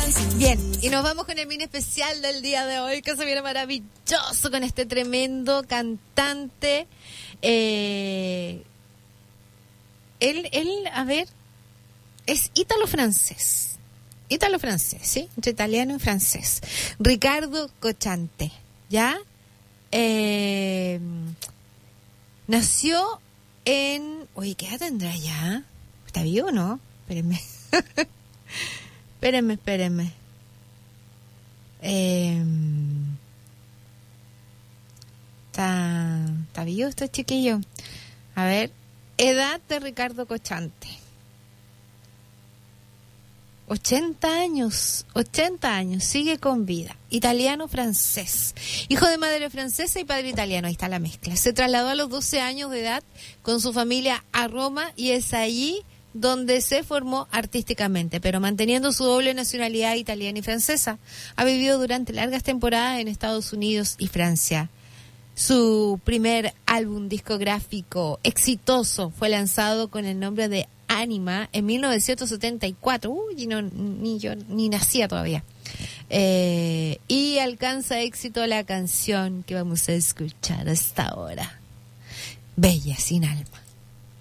Bien, y nos vamos con el mini especial del día de hoy, que se viene maravilloso con este tremendo cantante. Él, a ver, es ítalo-francés, ¿sí? Entre italiano y francés. Ricardo Cocciante, ¿ya? Nació en... Oye, ¿qué edad tendrá ya? ¿Está vivo o no? Espérenme. Espérenme. Está vivo este chiquillo. A ver, edad de Ricardo Cocciante. 80 años, sigue con vida. Italiano-francés. Hijo de madre francesa y padre italiano, ahí está la mezcla. Se trasladó a los 12 años de edad con su familia a Roma y es allí donde se formó artísticamente, pero manteniendo su doble nacionalidad italiana y francesa. Ha vivido durante largas temporadas en Estados Unidos y Francia. Su primer álbum discográfico exitoso fue lanzado con el nombre de Anima en 1974. Ni nacía todavía. Y alcanza éxito la canción que vamos a escuchar hasta ahora, Bella sin alma.